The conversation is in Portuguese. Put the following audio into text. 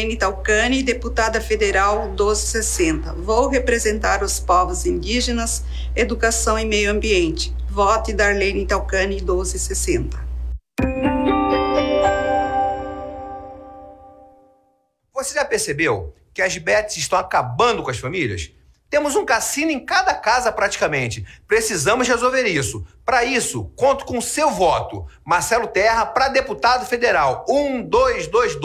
Darlene Talcani, deputada federal 1260. Vou representar os povos indígenas, educação e meio ambiente. Vote Darlene Talcani 1260. Você já percebeu que as bets estão acabando com as famílias? Temos um cassino em cada casa praticamente. Precisamos resolver isso. Para isso, conto com o seu voto. Marcelo Terra para deputado federal 1222.